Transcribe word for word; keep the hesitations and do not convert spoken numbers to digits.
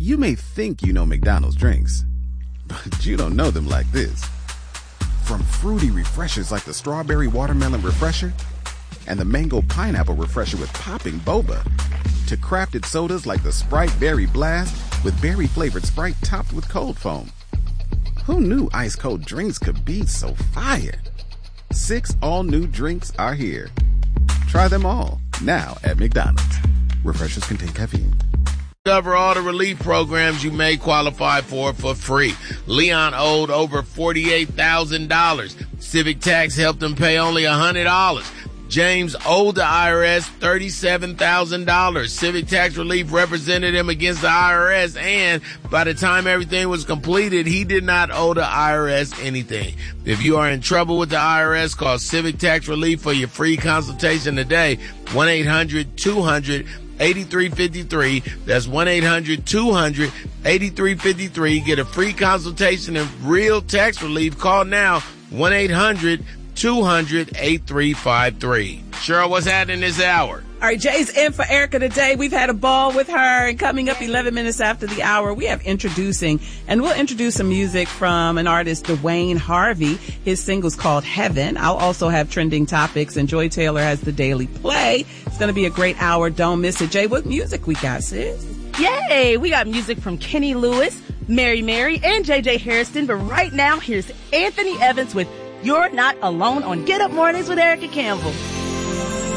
You may think you know McDonald's drinks, but you don't know them like this. From fruity refreshers like the Strawberry Watermelon Refresher and the Mango Pineapple Refresher with popping boba, to crafted sodas like the Sprite Berry Blast with berry-flavored Sprite topped with cold foam. Who knew ice-cold drinks could be so fire? Six all-new drinks are here. Try them all, now at McDonald's. Refreshers contain caffeine. Discover all the relief programs you may qualify for for free. Leon owed over forty-eight thousand dollars. Civic Tax helped him pay only one hundred dollars. James owed the I R S thirty-seven thousand dollars. Civic Tax Relief represented him against the I R S, and by the time everything was completed, he did not owe the I R S anything. If you are in trouble with the I R S, call Civic Tax Relief for your free consultation today. one eight hundred two hundred eighty-three fifty-three. That's one eight hundred two hundred eighty-three fifty-three. Get a free consultation and real tax relief. Call now. one eight hundred two hundred eighty-three fifty-three. Cheryl, what's happening this hour? All right, Jay's in for Erica today. We've had a ball with her, and coming up eleven minutes after the hour, we have Introducing, and we'll introduce some music from an artist, Dwayne Harvey. His single's called Heaven. I'll also have trending topics, and Joy Taylor has the Daily Play. It's going to be a great hour. Don't miss it. Jay, what music we got, sis? Yay! We got music from Kenny Lewis, Mary Mary, and J J Harrison, but right now, here's Anthony Evans with You're Not Alone on Get Up Mornings with Erica Campbell.